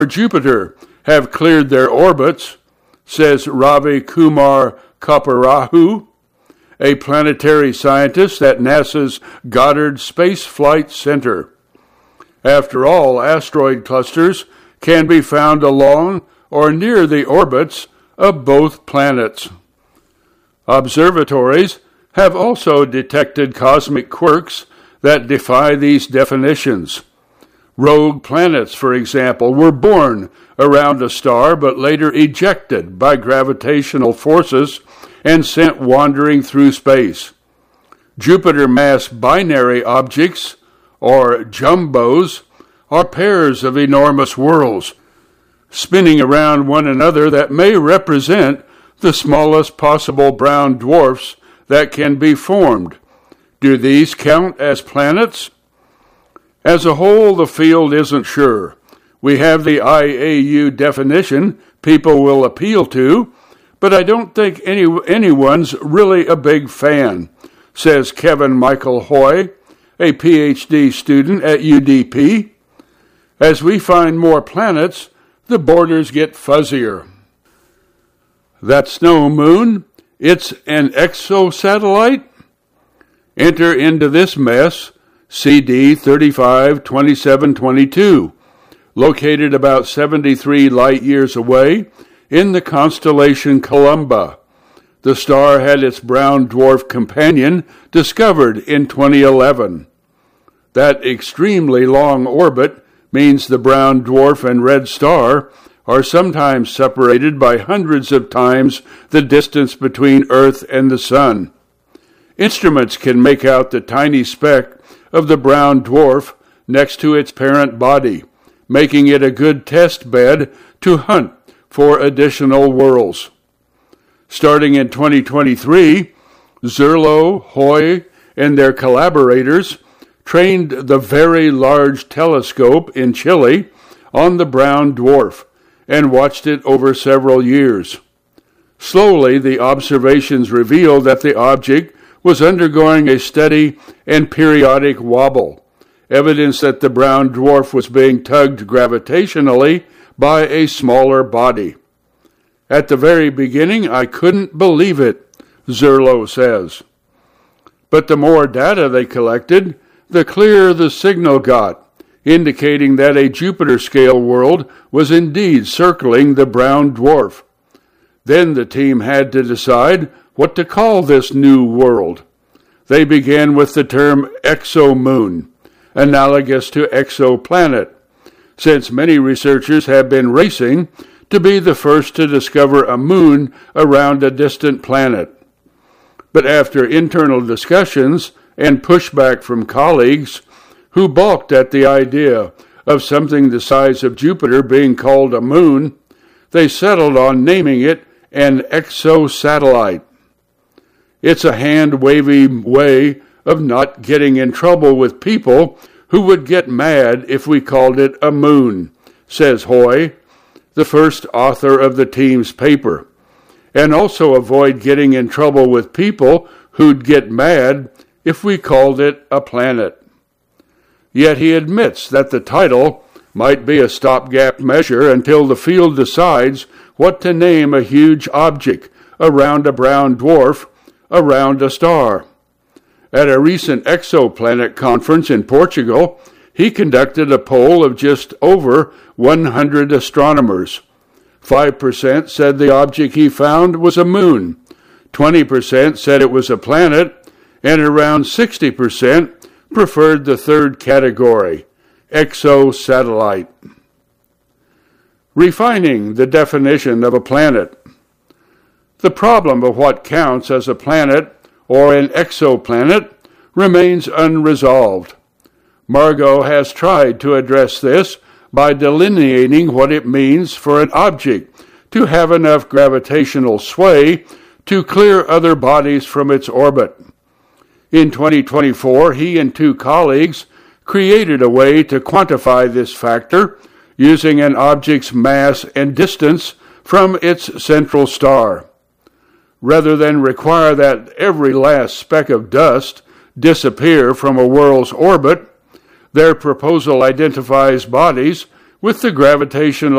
Jupiter have cleared their orbits, says Ravi Kumar Kaparahu, a planetary scientist at NASA's Goddard Space Flight Center. After all, asteroid clusters can be found along or near the orbits of both planets. Observatories have also detected cosmic quirks that defy these definitions. Rogue planets, for example, were born around a star but later ejected by gravitational forces and sent wandering through space. Jupiter-mass binary objects, or jumbos, are pairs of enormous worlds, spinning around one another that may represent the smallest possible brown dwarfs that can be formed. Do these count as planets? As a whole, the field isn't sure. We have the IAU definition people will appeal to, but I don't think anyone's really a big fan, says Kevin Michael Hoy, a PhD student at UDP. As we find more planets, the borders get fuzzier. That snow moon, it's an exosatellite? Enter into this mess CD 352722, located about 73 light-years away in the constellation Columba. The star had its brown dwarf companion discovered in 2011. That extremely long orbit means the brown dwarf and red star are sometimes separated by hundreds of times the distance between Earth and the Sun. Instruments can make out the tiny speck of the brown dwarf next to its parent body, making it a good test bed to hunt for additional worlds. Starting in 2023, Zerlo, Hoy, and their collaborators trained the Very Large Telescope in Chile on the brown dwarf and watched it over several years. Slowly, the observations revealed that the object was undergoing a steady and periodic wobble, evidence that the brown dwarf was being tugged gravitationally by a smaller body. At the very beginning, I couldn't believe it, Zerlo says. But the more data they collected, the clearer the signal got, indicating that a Jupiter-scale world was indeed circling the brown dwarf. Then the team had to decide what to call this new world. They began with the term exomoon, analogous to exoplanet, since many researchers have been racing to be the first to discover a moon around a distant planet. But after internal discussions and pushback from colleagues who balked at the idea of something the size of Jupiter being called a moon, they settled on naming it an exosatellite. It's a hand-wavy way of not getting in trouble with people who would get mad if we called it a moon, says Hoy, the first author of the team's paper, and also avoid getting in trouble with people who'd get mad if we called it a planet. Yet he admits that the title might be a stopgap measure until the field decides what to name a huge object around a brown dwarf around a star. At a recent exoplanet conference in Portugal, he conducted a poll of just over 100 astronomers. 5% said the object he found was a moon, 20% said it was a planet, and around 60% preferred the third category, exosatellite. Refining the definition of a planet. The problem of what counts as a planet or an exoplanet remains unresolved. Margot has tried to address this by delineating what it means for an object to have enough gravitational sway to clear other bodies from its orbit. In 2024, he and two colleagues created a way to quantify this factor using an object's mass and distance from its central star. Rather than require that every last speck of dust disappear from a world's orbit, their proposal identifies bodies With the gravitational